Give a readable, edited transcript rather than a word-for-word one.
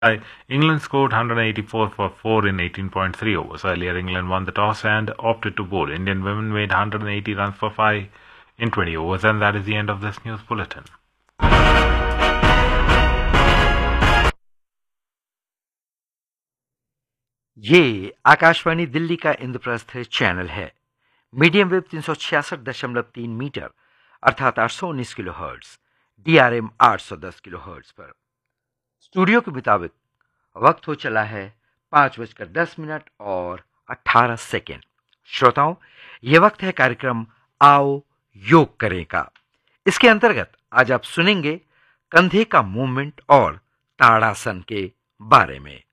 England scored 184 for 4 in 18.3 overs. Earlier, England won the toss and opted to bowl. Indian women made 180 runs for 5 in 20 overs, and that is the end of this news bulletin. ये आकाशवाणी दिल्ली का Indraprastha channel है। Medium wave 366.3 metre अर्थात 819 kilohertz, DRM 810 kilohertz पर। Studio के मुताबिक वक्त हो चला है 5:10 और 18 सेकेंड। श्रोताओं, ये वक्त है कार्यक्रम आओ योग करें का। इसके अंतर्गत आज आप सुनेंगे कंधे का मूवमेंट और ताड़ासन के बारे में।